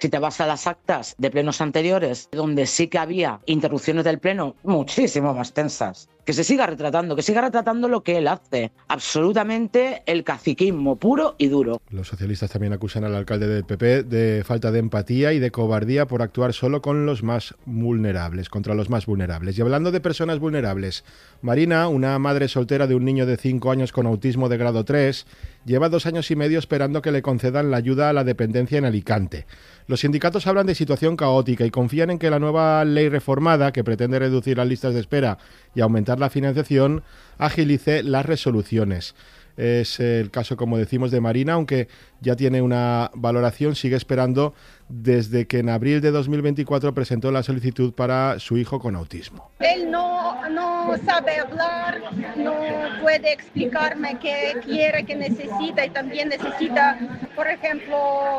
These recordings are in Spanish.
Si te vas a las actas de plenos anteriores, donde sí que había interrupciones del pleno muchísimo más tensas, que siga retratando lo que él hace. Absolutamente el caciquismo puro y duro. Los socialistas también acusan al alcalde del PP de falta de empatía y de cobardía por actuar solo con los más vulnerables, contra los más vulnerables. Y hablando de personas vulnerables, Marina, una madre soltera de un niño de 5 años con autismo de grado 3, lleva 2 años y medio esperando que le concedan la ayuda a la dependencia en Alicante. Los sindicatos hablan de situación caótica y confían en que la nueva ley reformada, que pretende reducir las listas de espera y aumentar la financiación, agilice las resoluciones. Es el caso, como decimos, de Marina, aunque ya tiene una valoración, sigue esperando desde que en abril de 2024 presentó la solicitud para su hijo con autismo. Él no sabe hablar, no puede explicarme qué quiere, qué necesita, y también necesita, por ejemplo,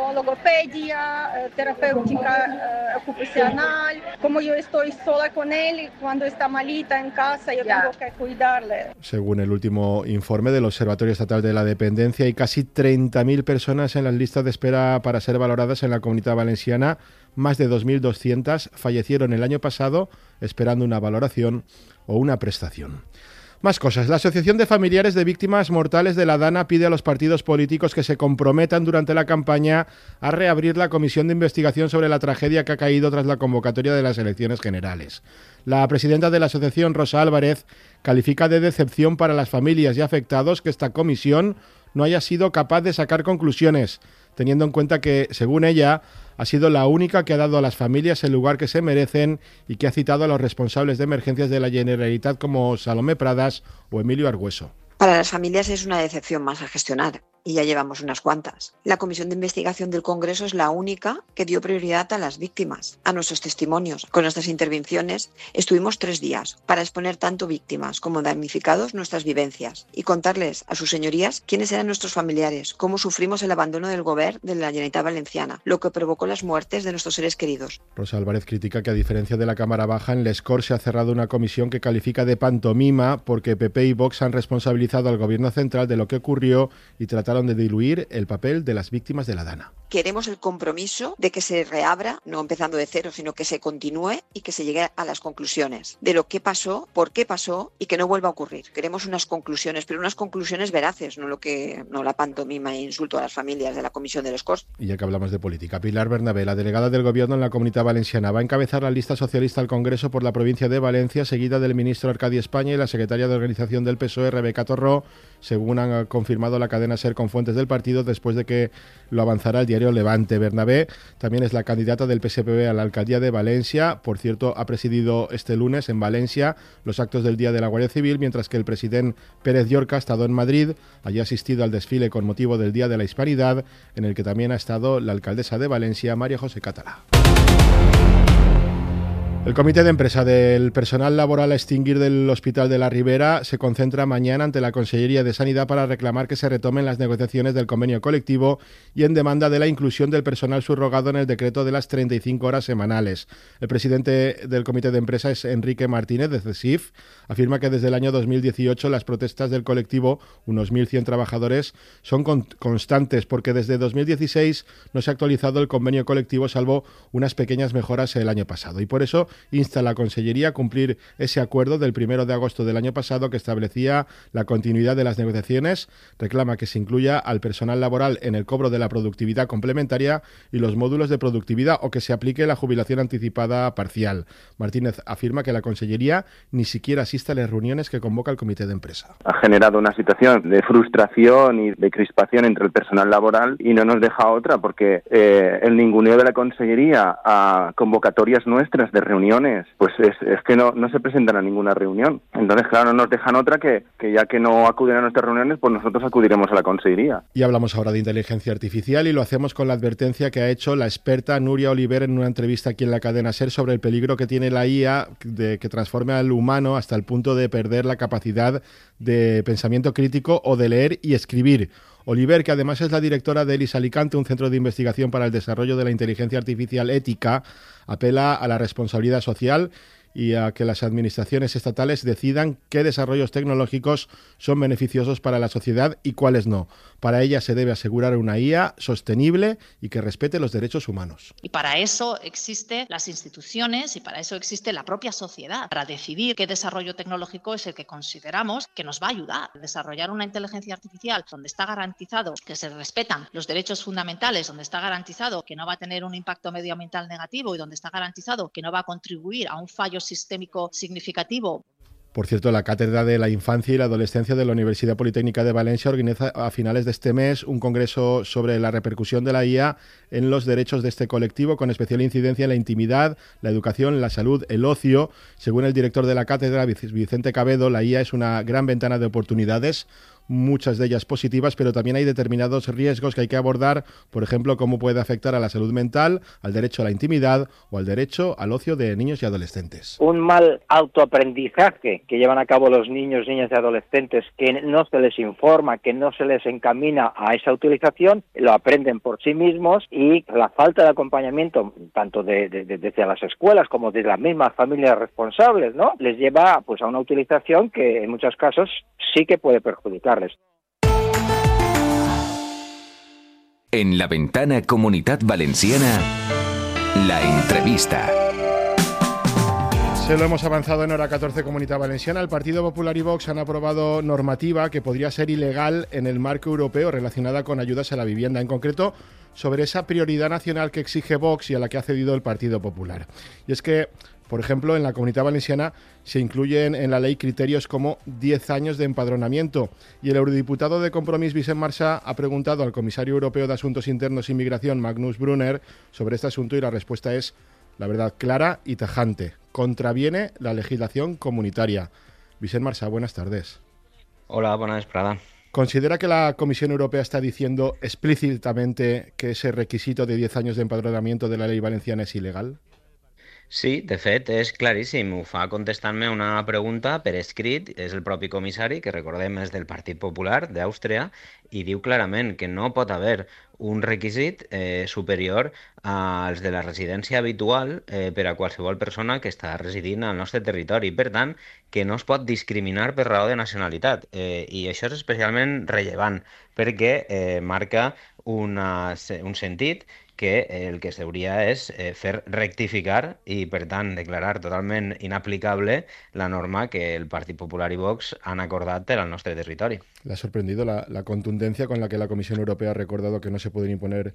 logopedia, terapéutica ocupacional. Como yo estoy sola con él, cuando está malita en casa, yo tengo que cuidarle. Según el último informe del Observatorio Estatal de la Dependencia, hay casi 30.000 personas en las listas de espera para ser valoradas en la Comunidad Valenciana. Más de 2.200 fallecieron el año pasado esperando una valoración o una prestación. Más cosas. La Asociación de Familiares de Víctimas Mortales de la Dana pide a los partidos políticos que se comprometan durante la campaña a reabrir la comisión de investigación sobre la tragedia que ha caído tras la convocatoria de las elecciones generales. La presidenta de la asociación, Rosa Álvarez, califica de decepción para las familias y afectados que esta comisión no haya sido capaz de sacar conclusiones, teniendo en cuenta que, según ella, ha sido la única que ha dado a las familias el lugar que se merecen y que ha citado a los responsables de emergencias de la Generalitat como Salomé Pradas o Emilio Argüeso. Para las familias es una decepción más a gestionar, y ya llevamos unas cuantas. La Comisión de Investigación del Congreso es la única que dio prioridad a las víctimas, a nuestros testimonios. Con nuestras intervenciones estuvimos 3 días para exponer tanto víctimas como damnificados nuestras vivencias y contarles a sus señorías quiénes eran nuestros familiares, cómo sufrimos el abandono del Govern de la Generalitat Valenciana, lo que provocó las muertes de nuestros seres queridos. Rosa Álvarez critica que, a diferencia de la Cámara Baja, en Les Corts se ha cerrado una comisión que califica de pantomima porque PP y Vox han responsabilizado al Gobierno central de lo que ocurrió y trataron de diluir el papel de las víctimas de la Dana. Queremos el compromiso de que se reabra, no empezando de cero, sino que se continúe y que se llegue a las conclusiones de lo que pasó, por qué pasó y que no vuelva a ocurrir. Queremos unas conclusiones, pero unas conclusiones veraces, no la pantomima e insulto a las familias de la Comisión de Les Corts. Y ya que hablamos de política, Pilar Bernabé, la delegada del Gobierno en la Comunidad Valenciana, va a encabezar la lista socialista al Congreso por la provincia de Valencia, seguida del ministro Arcadi España y la secretaria de Organización del PSOE, Rebeca Torró, según han confirmado la cadena SER con fuentes del partido, después de que lo avanzara el diario Levante. Bernabé también es la candidata del PSPV a la alcaldía de Valencia. Por cierto, ha presidido este lunes en Valencia los actos del Día de la Guardia Civil, mientras que el presidente Pérez Llorca ha estado en Madrid. Allí ha asistido al desfile con motivo del Día de la Hispanidad, en el que también ha estado la alcaldesa de Valencia, María José Catalá. El Comité de Empresa del Personal Laboral a Extinguir del Hospital de la Ribera se concentra mañana ante la Consellería de Sanidad para reclamar que se retomen las negociaciones del convenio colectivo y en demanda de la inclusión del personal subrogado en el decreto de las 35 horas semanales. El presidente del Comité de Empresa es Enrique Martínez, de CESIF. Afirma que desde el año 2018 las protestas del colectivo, unos 1.100 trabajadores, son constantes porque desde 2016 no se ha actualizado el convenio colectivo salvo unas pequeñas mejoras el año pasado. Y por eso insta a la Consellería a cumplir ese acuerdo del 1 de agosto del año pasado que establecía la continuidad de las negociaciones. Reclama que se incluya al personal laboral en el cobro de la productividad complementaria y los módulos de productividad, o que se aplique la jubilación anticipada parcial. Martínez afirma que la Consellería ni siquiera asiste a las reuniones que convoca el Comité de Empresa. Ha generado una situación de frustración y de crispación entre el personal laboral y no nos deja otra, porque el ninguneo de la Consellería a convocatorias nuestras de reuniones, pues es que no se presentan a ninguna reunión. Entonces, claro, no nos dejan otra que ya que no acuden a nuestras reuniones, pues nosotros acudiremos a la Consellería. Y hablamos ahora de inteligencia artificial y lo hacemos con la advertencia que ha hecho la experta Núria Oliver en una entrevista aquí en la cadena SER sobre el peligro que tiene la IA de que transforme al humano hasta el punto de perder la capacidad de pensamiento crítico o de leer y escribir. Oliver, que además es la directora de ELIS Alicante, un centro de investigación para el desarrollo de la inteligencia artificial ética, apela a la responsabilidad social y a que las administraciones estatales decidan qué desarrollos tecnológicos son beneficiosos para la sociedad y cuáles no. Para ella se debe asegurar una IA sostenible y que respete los derechos humanos. Y para eso existen las instituciones y para eso existe la propia sociedad, para decidir qué desarrollo tecnológico es el que consideramos que nos va a ayudar a desarrollar una inteligencia artificial donde está garantizado que se respetan los derechos fundamentales, donde está garantizado que no va a tener un impacto medioambiental negativo y donde está garantizado que no va a contribuir a un fallo sistémico significativo. Por cierto, la Cátedra de la Infancia y la Adolescencia de la Universidad Politécnica de Valencia organiza a finales de este mes un congreso sobre la repercusión de la IA en los derechos de este colectivo, con especial incidencia en la intimidad, la educación, la salud, el ocio. Según el director de la cátedra, Vicente Cabedo, la IA es una gran ventana de oportunidades, muchas de ellas positivas, pero también hay determinados riesgos que hay que abordar, por ejemplo, cómo puede afectar a la salud mental, al derecho a la intimidad o al derecho al ocio de niños y adolescentes. Un mal autoaprendizaje que llevan a cabo los niños, niñas y adolescentes, que no se les informa, que no se les encamina a esa utilización, lo aprenden por sí mismos, y la falta de acompañamiento, tanto desde las escuelas como de las mismas familias responsables, ¿no?, les lleva pues a una utilización que en muchos casos sí que puede perjudicar. En la ventana Comunitat Valenciana, la entrevista. Se lo hemos avanzado en hora 14, Comunidad Valenciana. El Partido Popular y Vox han aprobado normativa que podría ser ilegal en el marco europeo relacionada con ayudas a la vivienda, en concreto sobre esa prioridad nacional que exige Vox y a la que ha cedido el Partido Popular. Y es que, por ejemplo, en la Comunidad Valenciana se incluyen en la ley criterios como 10 años de empadronamiento. Y el eurodiputado de Compromís, Vicent Marsà, ha preguntado al comisario europeo de Asuntos Internos y Migración, Magnus Brunner, sobre este asunto, y la respuesta es, la verdad, clara y tajante. Contraviene la legislación comunitaria. Vicent Marsà, buenas tardes. Hola, buenas tardes. ¿Considera que la Comisión Europea está diciendo explícitamente que ese requisito de 10 años de empadronamiento de la ley valenciana es ilegal? Sí, de fet, és claríssim. Ho fa contestant-me una pregunta per escrit. És el propi comissari, que recordem és del Partit Popular d'Àustria, i diu clarament que no pot haver un requisit superior als de la residència habitual per a qualsevol persona que està residint al nostre territori. Per tant, que no es pot discriminar per raó de nacionalitat. I això és especialment rellevant perquè marca un sentit que el que s'hauria és fer rectificar i, per tant, declarar totalment inaplicable la norma que el Partit Popular i Vox han acordat per al nostre territori. ¿Le ha sorprendido la contundencia con la que la Comisión Europea ha recordado que no se pueden imponer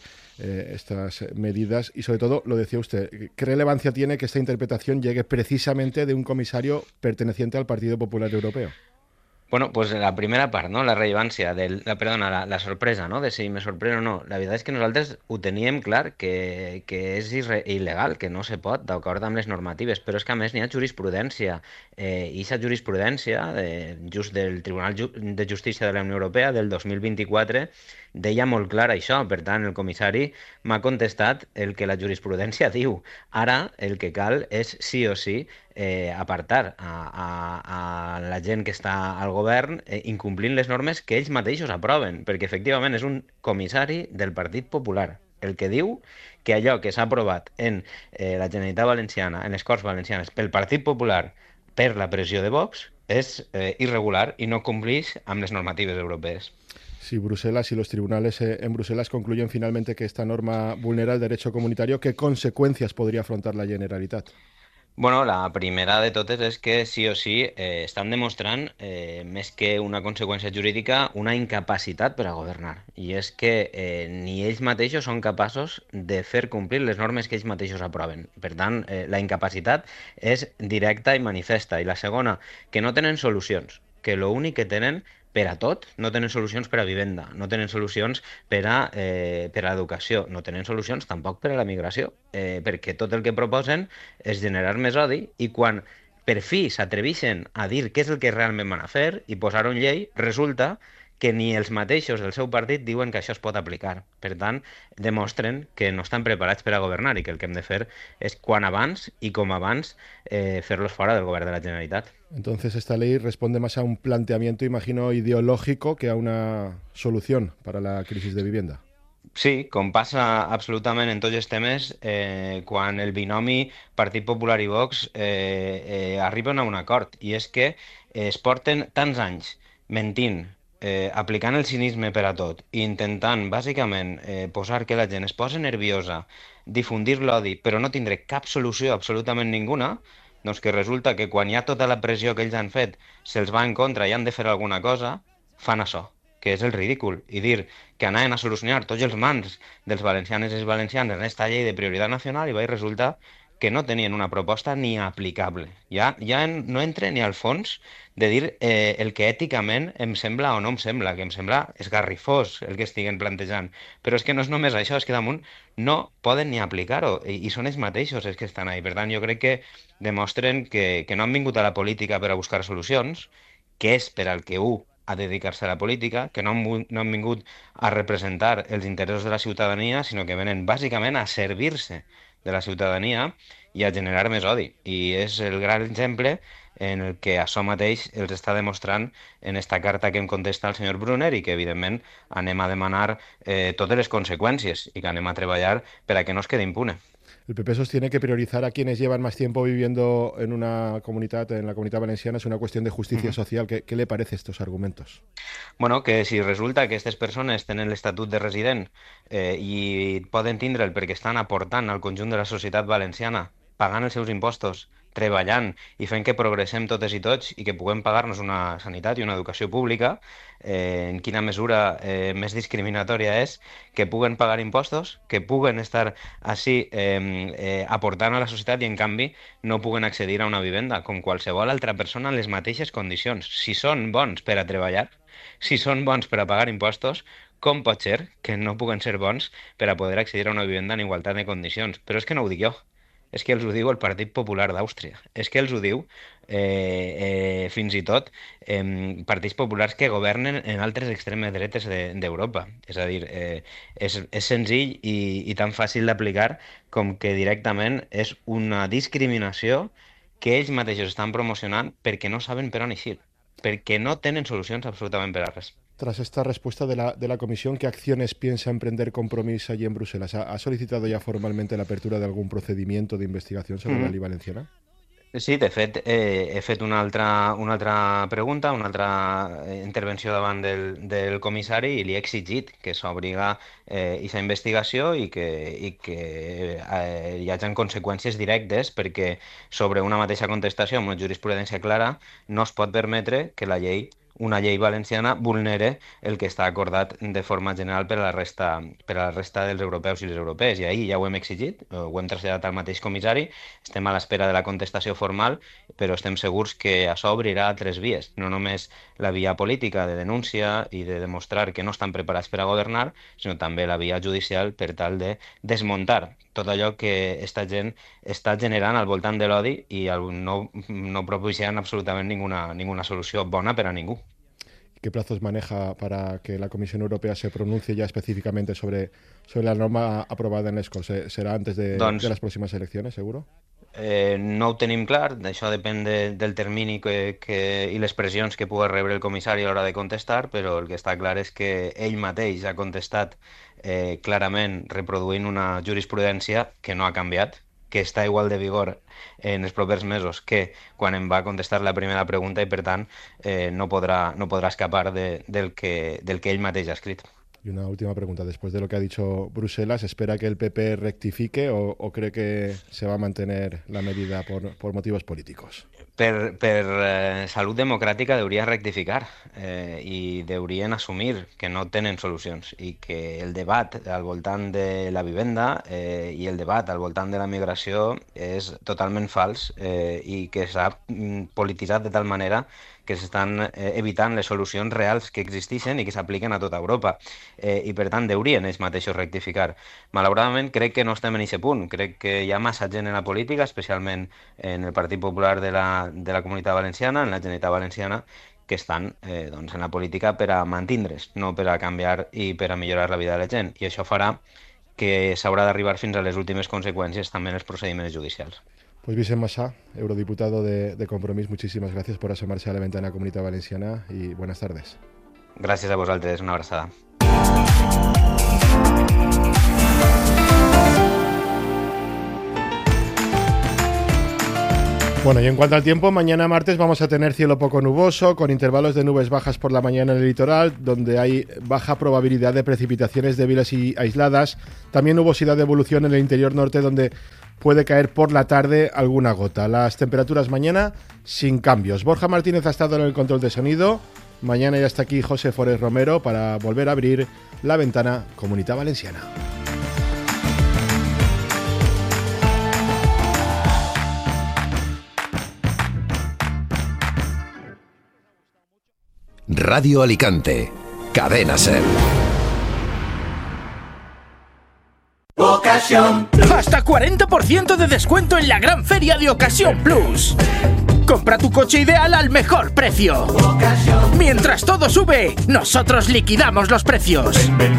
estas medidas? Y, sobre todo, lo decía usted, ¿qué relevancia tiene que esta interpretación llegue precisamente de un comisario perteneciente al Partido Popular Europeo? Bueno, pues la primera part, no? La rellevància, la sorpresa, no? De si me sorprèn o no. La veritat és que nosaltres ho teníem clar, que és il·legal, que no se pot, d'acord amb les normatives, però és que a més n'hi ha jurisprudència, i aquesta jurisprudència just del Tribunal de Justícia de la Unió Europea del 2024 deia molt clar això. Per tant, el comissari m'ha contestat el que la jurisprudència diu. Ara el que cal és sí o sí apartar a la gent que està al govern incomplint les normes que ells mateixos aproven, perquè efectivament és un comissari del Partit Popular el que diu que allò que s'ha aprovat en la Generalitat Valenciana, en les Corts Valencianes, pel Partit Popular, per la pressió de Vox, és irregular i no complix amb les normatives europees. Si Bruselas y los tribunales en Bruselas concluyen finalmente que esta norma vulnera el derecho comunitario, ¿qué consecuencias podría afrontar la Generalitat? Bueno, la primera de totes és que sí o sí estan demostrant, més que una conseqüència jurídica, una incapacitat per a governar. I és que ni ells mateixos són capaços de fer complir les normes que ells mateixos aproven. Per tant, la incapacitat és directa i manifesta. I la segona, que no tenen solucions, que l'únic que tenen per a tot, no tenen solucions per a vivenda, no tenen solucions per a educació, no tenen solucions tampoc per a la migració, perquè tot el que proposen és generar més odi, i quan per fi s'atreveixen a dir què és el que realment van a fer i posar-ho en llei, resulta que ni els mateixos del seu partit diuen que això es pot aplicar. Per tant, demostren que no estan preparats per a governar i que el que hem de fer és quan abans i com abans fer-los fora del govern de la Generalitat. Entonces esta ley responde más a un planteamiento, imagino, ideológico que a una solución para la crisis de vivienda. Sí, com passa absolutament en tots els temes, quan el binomi Partit Popular i Vox arriben a un acord, i és que es porten tants anys mentint aplicant el cinisme per a tot i intentant, bàsicament, posar que la gent es posi nerviosa, difundir l'odi, però no tindre cap solució, absolutament ninguna, doncs que resulta que quan hi ha tota la pressió que ells han fet, se'ls va en contra i han de fer alguna cosa, fan això, que és el ridícul, i dir que anaven a solucionar tots els mals dels valencianes i els valencians en aquesta llei de prioritat nacional i va resultar que no tenien una proposta ni aplicable. Ja no entra ni al fons de dir el que èticament em sembla o no em sembla, que em sembla esgarrifós el que estiguen plantejant. Però és que no és només això, és que damunt no poden ni aplicar-ho, i són ells mateixos els que estan ahí. Per tant, jo crec que demostren que no han vingut a la política per a buscar solucions, que és per al que a dedicar-se a la política, que no han vingut a representar els interessos de la ciutadania, sinó que venen bàsicament a servir-se de la ciutadania i a generar més odi. I és el gran exemple en el que això mateix els està demostrant en esta carta que em contesta el senyor Brunner i que, evidentment, anem a demanar totes les conseqüències i que anem a treballar per a que no es quede impune. El PP sostiene que priorizar a quienes llevan más tiempo viviendo en una comunidad, en la comunidad valenciana, es una cuestión de justicia social. ¿Qué le parece estos argumentos? Bueno, que si resulta que aquestes persones tenen l'estatut de resident i poden tindre'l perquè estan aportant al conjunt de la societat valenciana, pagant els seus impostos, treballant i fent que progressem totes i tots i que puguem pagar-nos una sanitat i una educació pública, en quina mesura més discriminatòria és que puguen pagar impostos, que puguen estar així aportant a la societat i en canvi no puguen accedir a una vivenda com qualsevol altra persona en les mateixes condicions. Si són bons per a treballar, si són bons per a pagar impostos, com pot ser que no puguen ser bons per a poder accedir a una vivenda en igualtat de condicions? Però és que no ho dic jo. És que els ho diu el Partit Popular d'Àustria. És que els ho diu fins i tot partits populars que governen en altres extremes dretes d'Europa. És a dir, és senzill i tan fàcil d'aplicar com que directament és una discriminació que ells mateixos estan promocionant perquè no saben per on eixir, perquè no tenen solucions absolutament per a res. Tras esta respuesta de la Comisión, ¿qué acciones piensa emprender Compromís allí en Bruselas? ¿Ha solicitado ya formalmente la apertura de algún procedimiento de investigación sobre la ley valenciana? Sí, de fet, he fet una altra pregunta, una altra intervenció davant del comissari i li he exigit que s'obriga aquesta investigació i que hi hagi conseqüències directes perquè sobre una mateixa contestació amb una jurisprudència clara no es pot permetre que una llei valenciana vulnere el que està acordat de forma general per a la resta dels europeus i les europees. I ahir ja ho hem exigit, ho hem traslladat al mateix comissari, estem a l'espera de la contestació formal, però estem segurs que això obrirà altres vies, no només la via política de denúncia i de demostrar que no estan preparats per a governar, sinó també la via judicial per tal de desmuntar tot allò que aquesta gent està generant al voltant de l'odi i no propiciant absolutament ninguna solució bona per a ningú. ¿Qué plazos maneja para que la Comisión Europea se pronuncie ya específicamente sobre la norma aprobada en l'ESCO? ¿Será antes de las próximas elecciones, seguro? No ho tenim clar, això depèn del termini i les pressions que pugui rebre el comissari a l'hora de contestar, però el que està clar és que ell mateix ha contestat clarament reproduint una jurisprudència que no ha canviat, que està igual de vigor en els propers mesos que quan em va contestar la primera pregunta i, per tant, no podrà escapar del que ell mateix ha escrit. Y una última pregunta. Después de lo que ha dicho Bruselas, ¿espera que el PP rectifique o cree que se va a mantener la medida por motivos políticos? Per salut democràtica hauria rectificar i haurien assumir que no tenen solucions i que el debat al voltant de la vivenda i el debat al voltant de la migració és totalment fals i que s'ha polititzat de tal manera que s'estan evitant les solucions reals que existeixen i que s'apliquen a tota Europa. I, per tant, haurien ells mateixos rectificar. Malauradament, crec que no estem en aquest punt. Crec que hi ha massa gent en la política, especialment en el Partit Popular de la Comunitat Valenciana, en la Generalitat Valenciana, que estan en la política per a mantindre's, no per a canviar i per a millorar la vida de la gent. I això farà que s'haurà d'arribar fins a les últimes conseqüències també en els procediments judicials. Pues Vicent Massà, eurodiputado de Compromís, muchísimas gracias por asomarse a la ventana Comunitat Valenciana y buenas tardes. Gràcies a vosaltres, una abraçada. Bueno, y en cuanto al tiempo, mañana martes vamos a tener cielo poco nuboso, con intervalos de nubes bajas por la mañana en el litoral, donde hay baja probabilidad de precipitaciones débiles y aisladas. También nubosidad de evolución en el interior norte, donde puede caer por la tarde alguna gota. Las temperaturas mañana sin cambios. Borja Martínez ha estado en el control de sonido. Mañana ya está aquí José Forés Romero para volver a abrir la ventana Comunitat Valenciana. Radio Alicante, Cadena SER. Ocasión. Hasta 40% de descuento en la gran feria de Ocasión Plus. Compra tu coche ideal al mejor precio. Mientras todo sube, nosotros liquidamos los precios.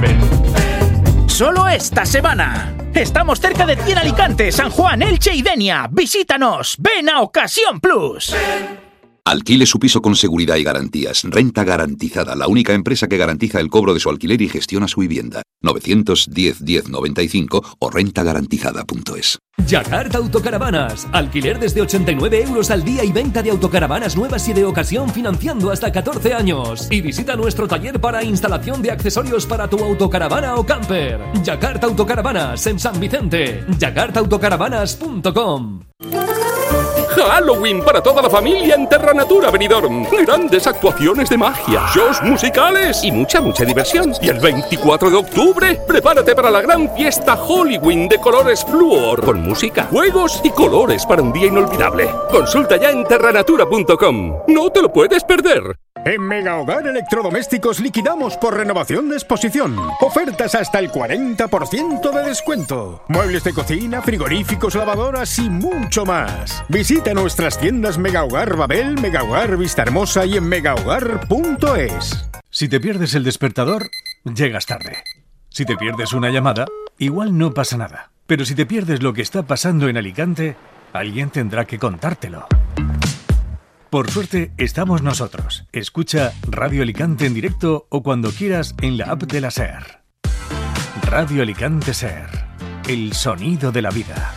Solo esta semana. Estamos cerca de ti en Alicante, San Juan, Elche y Denia. Visítanos. Ven a Ocasión Plus. Alquile su piso con seguridad y garantías. Renta Garantizada, la única empresa que garantiza el cobro de su alquiler y gestiona su vivienda. 910-1095 o rentagarantizada.es. Yakarta Autocaravanas. Alquiler desde 89 euros al día y venta de autocaravanas nuevas y de ocasión financiando hasta 14 años. Y visita nuestro taller para instalación de accesorios para tu autocaravana o camper. Yakarta Autocaravanas en San Vicente. yakartaautocaravanas.com. Halloween para toda la familia en Terra Natura Benidorm. Grandes actuaciones de magia, shows musicales y mucha diversión. Y el 24 de octubre, prepárate para la gran fiesta Halloween de colores Fluor, con música, juegos y colores para un día inolvidable. Consulta ya en terranatura.com. No te lo puedes perder. En Mega Hogar Electrodomésticos liquidamos por renovación de exposición. Ofertas hasta el 40% de descuento. Muebles de cocina, frigoríficos, lavadoras y mucho más. Visita nuestras tiendas Mega Hogar Babel, Mega Hogar Vista Hermosa y en megahogar.es. Si te pierdes el despertador, llegas tarde. Si te pierdes una llamada, igual no pasa nada. Pero si te pierdes lo que está pasando en Alicante, alguien tendrá que contártelo. Por suerte, estamos nosotros. Escucha Radio Alicante en directo o cuando quieras en la app de la SER. Radio Alicante SER. El sonido de la vida.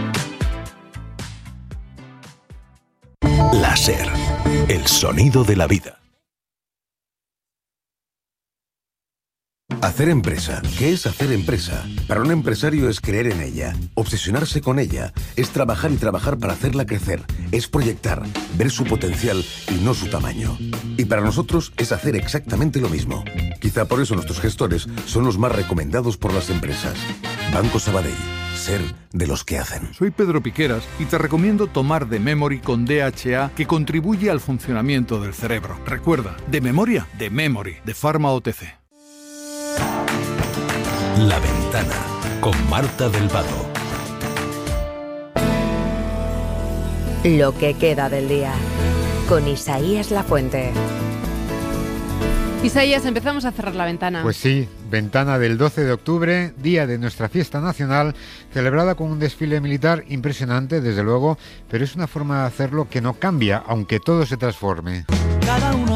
La SER. El sonido de la vida. Hacer empresa. ¿Qué es hacer empresa? Para un empresario es creer en ella, obsesionarse con ella, es trabajar y trabajar para hacerla crecer, es proyectar, ver su potencial y no su tamaño. Y para nosotros es hacer exactamente lo mismo. Quizá por eso nuestros gestores son los más recomendados por las empresas. Banco Sabadell. Ser de los que hacen. Soy Pedro Piqueras y te recomiendo tomar de Memory con DHA, que contribuye al funcionamiento del cerebro. Recuerda, de memoria, de Memory, de Pharma OTC. La Ventana, con Marta del Vado. Lo que queda del día, con Isaías Lafuente. Isaías, empezamos a cerrar la ventana. Pues sí, ventana del 12 de octubre, día de nuestra fiesta nacional, celebrada con un desfile militar impresionante, desde luego, pero es una forma de hacerlo que no cambia, aunque todo se transforme. Cada uno